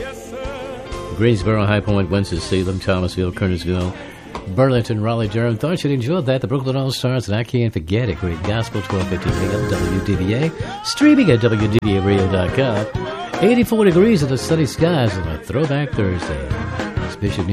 Greensboro, High Point, Winston-Salem, Thomasville, Kernersville, Burlington, Raleigh, Durham. Thought you'd enjoyed that. The Brooklyn All-Stars, and I Can't Forget It. Great Gospel, 1250 AM, WDBA. Streaming at WDBARadio.com. 84 degrees in the sunny skies on a Throwback Thursday. It's Bishop